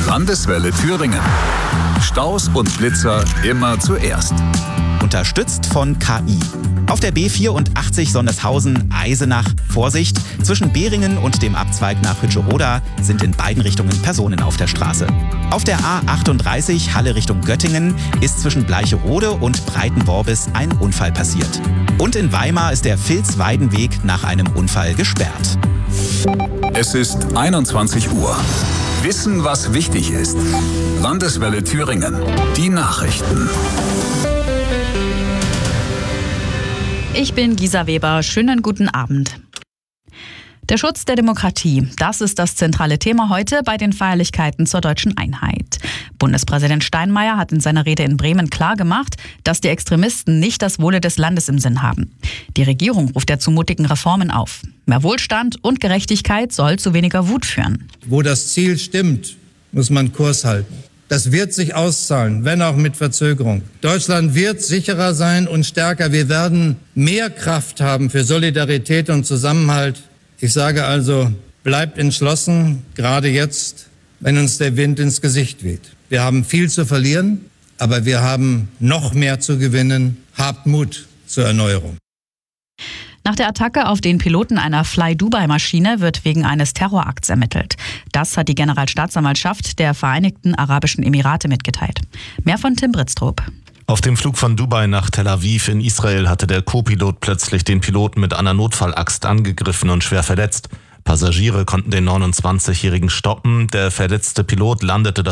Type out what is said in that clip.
Landeswelle Thüringen. Staus und Blitzer immer zuerst. Unterstützt von KI. Auf der B84 Sondershausen-Eisenach, Vorsicht, zwischen Beringen und dem Abzweig nach Hütscheroda sind in beiden Richtungen Personen auf der Straße. Auf der A38 Halle Richtung Göttingen ist zwischen Bleicherode und Breitenworbis ein Unfall passiert. Und in Weimar ist der Vilsweidenweg nach einem Unfall gesperrt. Es ist 21 Uhr. Wissen, was wichtig ist. Landeswelle Thüringen. Die Nachrichten. Ich bin Gisa Weber. Schönen guten Abend. Der Schutz der Demokratie, das ist das zentrale Thema heute bei den Feierlichkeiten zur deutschen Einheit. Bundespräsident Steinmeier hat in seiner Rede in Bremen klargemacht, dass die Extremisten nicht das Wohle des Landes im Sinn haben. Die Regierung ruft der zumutigen Reformen auf. Mehr Wohlstand und Gerechtigkeit soll zu weniger Wut führen. Wo das Ziel stimmt, muss man Kurs halten. Das wird sich auszahlen, wenn auch mit Verzögerung. Deutschland wird sicherer sein und stärker. Wir werden mehr Kraft haben für Solidarität und Zusammenhalt. Ich sage also, bleibt entschlossen, gerade jetzt, wenn uns der Wind ins Gesicht weht. Wir haben viel zu verlieren, aber wir haben noch mehr zu gewinnen. Habt Mut zur Erneuerung. Nach der Attacke auf den Piloten einer Fly-Dubai-Maschine wird wegen eines Terrorakts ermittelt. Das hat die Generalstaatsanwaltschaft der Vereinigten Arabischen Emirate mitgeteilt. Mehr von Tim Britztrup. Auf dem Flug von Dubai nach Tel Aviv in Israel hatte der Co-Pilot plötzlich den Piloten mit einer Notfallaxt angegriffen und schwer verletzt. Passagiere konnten den 29-Jährigen stoppen. Der verletzte Pilot landete